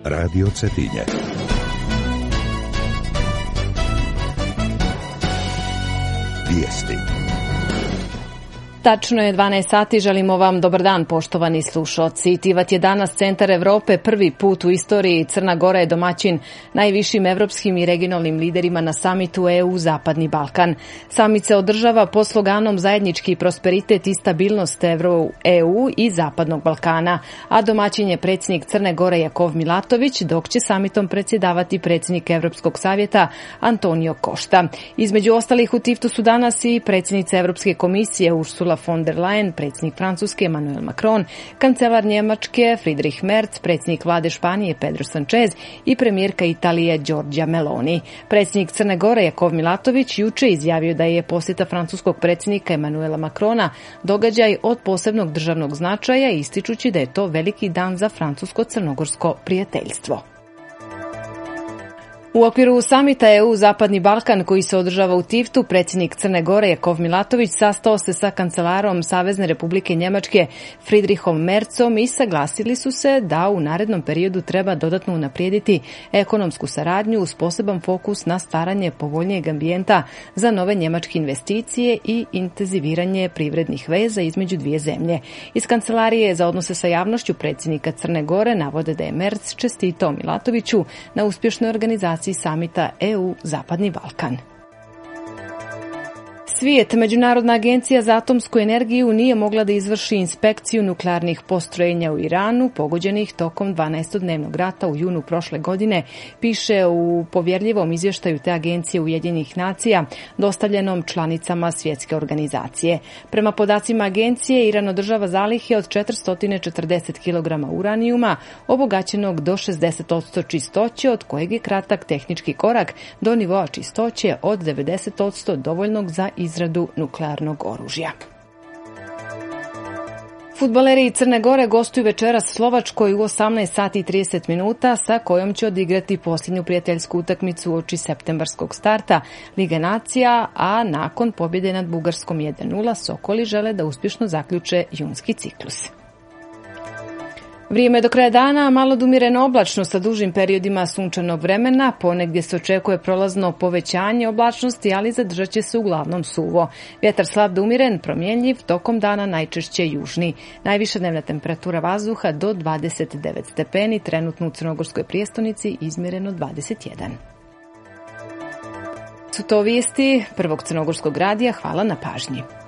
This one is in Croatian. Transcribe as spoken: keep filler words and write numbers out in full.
Radio Cetinje. Vijesti. Tačno je dvanaest sati, želimo vam dobar dan, poštovani slušoci. Tivat je danas centar Evrope, prvi put u istoriji. Crna Gora je domaćin najvišim evropskim i regionalnim liderima na samitu E U Zapadni Balkan. Samit se održava pod sloganom zajednički prosperitet i stabilnost E U i Zapadnog Balkana, a domaćin je predsjednik Crne Gore Jakov Milatović, dok će samitom predsjedavati predsjednik Evropskog savjeta Antonio Costa. Između ostalih u Tiftu su danas i predsjednica Evropske komisije Ursula von der Leyen, predsjednik Francuske Emmanuel Macron, kancelar Njemačke Friedrich Merz, predsjednik vlade Španije Pedro Sanchez i premijerka Italije Giorgia Meloni. Predsjednik Crne Gore Jakov Milatović juče izjavio da je posjeta francuskog predsjednika Emmanuela Macrona događaj od posebnog državnog značaja, ističući da je to veliki dan za francusko-crnogorsko prijateljstvo. U okviru samita E U Zapadni Balkan koji se održava u Tiftu, predsjednik Crne Gore Jakov Milatović sastao se sa kancelarom Savezne Republike Njemačke Friedrichom Merzom i saglasili su se da u narednom periodu treba dodatno unaprijediti ekonomsku saradnju uz poseban fokus na stvaranje povoljnijeg ambijenta za nove njemačke investicije i intenziviranje privrednih veza između dvije zemlje. Iz Kancelarije za odnose sa javnošću predsjednika Crne Gore navode da je Merz čestitao Milatoviću na uspješnoj organizaciji samita E U Zapadni Balkan. Svijet, Međunarodna agencija za atomsku energiju, nije mogla da izvrši inspekciju nuklearnih postrojenja u Iranu pogođenih tokom dvanaestodnevnog rata u junu prošle godine, piše u povjerljivom izvještaju te agencije Ujedinjenih nacija dostavljenom članicama svjetske organizacije. Prema podacima agencije, Iran održava zalihe od četiristo četrdeset kilograma uranijuma obogaćenog do šezdeset posto čistoće, od kojeg je kratak tehnički korak do nivoa čistoće od devedeset posto dovoljnog za izradu nuklearnog oružja. Fudbaleri Crne Gore gostuju večeras Slovačkoj u osamnaest sati i trideset minuta, sa kojom će odigrati posljednju prijateljsku utakmicu uoči septembarskog starta Lige nacija, a nakon pobjede nad Bugarskom jedan nula Sokoli žele da uspješno zaključe junski ciklus. Vrijeme do kraja dana malo dumireno oblačno sa dužim periodima sunčanog vremena, ponegdje se očekuje prolazno povećanje oblačnosti, ali zadržat će se uglavnom suvo. Vjetar slab do umiren, promjenjiv, tokom dana najčešće južni. Najviša dnevna temperatura vazduha do dvadeset devet stepeni, trenutno u Crnogorskoj prijestolnici izmjereno dvadeset jedan. Su to vijesti Prvog crnogorskog radija, hvala na pažnji.